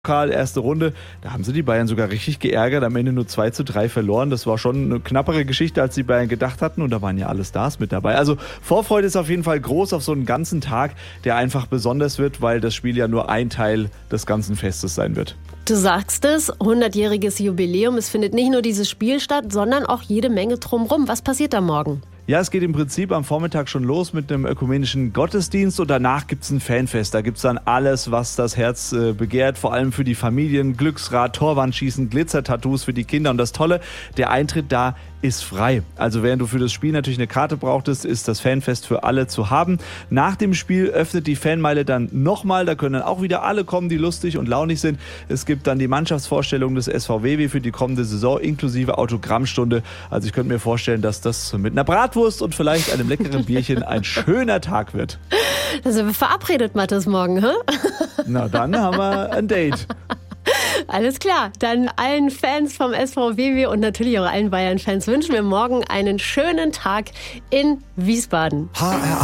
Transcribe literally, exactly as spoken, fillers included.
Pokal, erste Runde, da haben sie die Bayern sogar richtig geärgert, am Ende nur zwei zu drei verloren. Das war schon eine knappere Geschichte, als die Bayern gedacht hatten, und da waren ja alle Stars mit dabei. Also Vorfreude ist auf jeden Fall groß auf so einen ganzen Tag, der einfach besonders wird, weil das Spiel ja nur ein Teil des ganzen Festes sein wird. Du sagst es, hundertjähriges Jubiläum. Es findet nicht nur dieses Spiel statt, sondern auch jede Menge drumherum. Was passiert da morgen? Ja, es geht im Prinzip am Vormittag schon los mit einem ökumenischen Gottesdienst und danach gibt's ein Fanfest. Da gibt's dann alles, was das Herz äh, begehrt, vor allem für die Familien, Glücksrad, Torwandschießen, Glitzertattoos für die Kinder. Und das Tolle, der Eintritt da ist frei. Also während du für das Spiel natürlich eine Karte brauchtest, ist das Fanfest für alle zu haben. Nach dem Spiel öffnet die Fanmeile dann nochmal. Da können dann auch wieder alle kommen, die lustig und launig sind. Es gibt dann die Mannschaftsvorstellung des S V W W für die kommende Saison inklusive Autogrammstunde. Also ich könnte mir vorstellen, dass das mit einer Bratwurst und vielleicht einem leckeren Bierchen ein schöner Tag wird. Da sind wir verabredet, Mathis, morgen, hä? Na, dann haben wir ein Date. Alles klar, dann allen Fans vom S V W W und natürlich auch allen Bayern-Fans wünschen wir morgen einen schönen Tag in Wiesbaden. H R